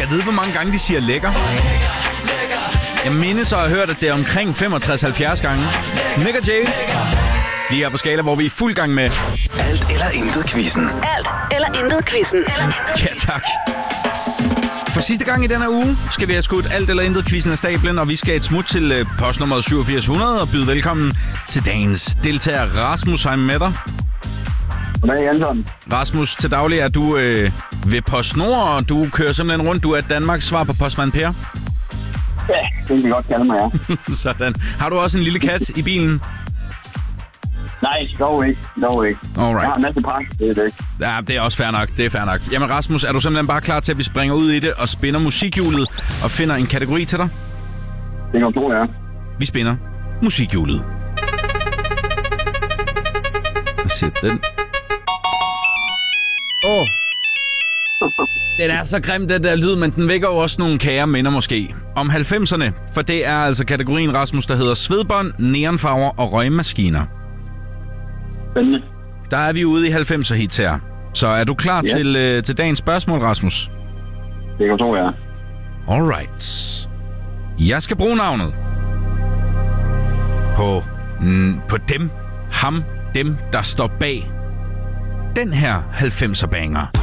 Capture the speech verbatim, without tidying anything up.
jeg ved, hvor mange gange de siger lækker. Jeg mindes og har hørt, at det er omkring femogtres til halvfjerds gange. Nick og Jay. Lige her på Skala, hvor vi er i fuld gang med... Alt eller intet quizzen. Alt eller intet quizzen. Ja, tak. For sidste gang i denne uge skal vi have skudt alt eller intet quizzen af stablen, og vi skal et smut til øh, postnummeret syvogfirs hundrede og byde velkommen til dagens deltager Rasmus. Hej med dig. Goddag, Anton. Rasmus, til daglig er du øh, ved PostNord, og du kører simpelthen rundt. Du er Danmarks svar på postmand Per. Ja, det kan vi godt kalde mig, ja. Sådan. Har du også en lille kat i bilen? Nej, dog ikke. Dog ikke. Alright. Jeg har en masse pakke, det er det ikke. Ja, det er også fair nok. Det er fair nok. Jamen Rasmus, er du simpelthen bare klar til, at vi springer ud i det og spinder musikhjulet og finder en kategori til dig? Det kan tro, ja. Vi spinder musikhjulet. Hvad siger den? Åh. Oh. Den er så grim, den der lyd, men den vækker jo også nogle kære minder måske. Om halvfemserne, for det er altså kategorien, Rasmus, der hedder svedbånd, neonfarver og røgmaskiner. Spændende. Der er vi ude i halvfemser hits her. Så er du klar Ja. til, øh, til dagens spørgsmål, Rasmus? Det kan tro, ja. Alright. Jeg skal bruge navnet på, mm, på dem, ham, dem, der står bag den her halvfemser banger.